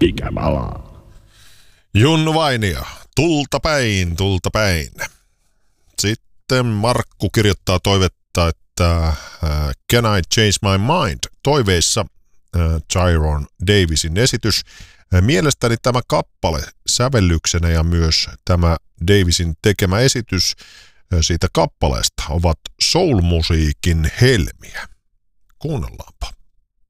Pikävalaa. Junnu Vainio, tulta päin, tulta päin. Sitten Markku kirjoittaa toivetta, että Can I Change My Mind? Toiveissa Tyrone Davisin esitys. Mielestäni tämä kappale sävellyksenä ja myös tämä Davisin tekemä esitys siitä kappaleesta ovat soul-musiikin helmiä. Kuunnellaanpa.